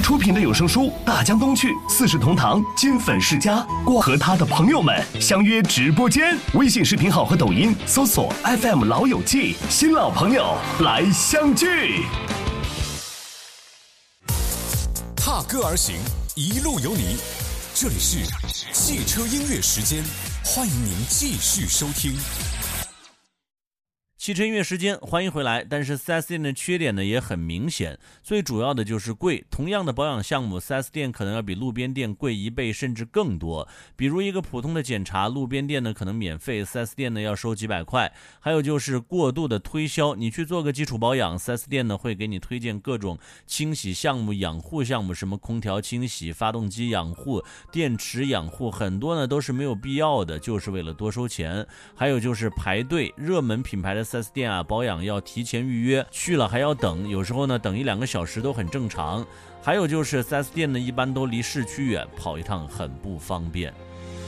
出品的有声书《大江东去》，4世同堂，金粉世家，和他的朋友们相约直播间。微信视频号和抖音搜索 FM 老友记，新老朋友来相聚。 踏歌而行，一路有你。这里是汽车音乐时间，欢迎您继续收听。 汽车音乐时间，欢迎回来。但是 4S 店的缺点呢也很明显，最主要的就是贵。同样的保养项目， 4S 店可能要比路边店贵1倍甚至更多。比如一个普通的检查，路边店呢可能免费， 4S 店呢要收几百块。还有就是过度的推销，你去做个基础保养， 4S 店呢会给你推荐各种清洗项目、养护项目，什么空调清洗、发动机养护、电池养护，很多呢都是没有必要的，就是为了多收钱。还有就是排队，热门品牌的4S 店啊，保养要提前预约，去了还要等，有时候呢等1-2个小时都很正常。还有就是 4S 店呢一般都离市区远，跑一趟很不方便。